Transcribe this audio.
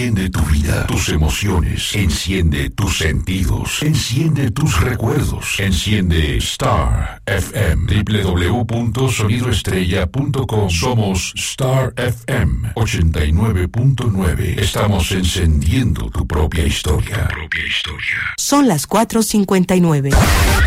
Enciende tu vida, tus emociones. Enciende tus sentidos. Enciende tus recuerdos. Enciende Star FM. www.sonidoestrella.com. Somos Star FM 89.9. Estamos encendiendo tu propia historia. Son las 4:59.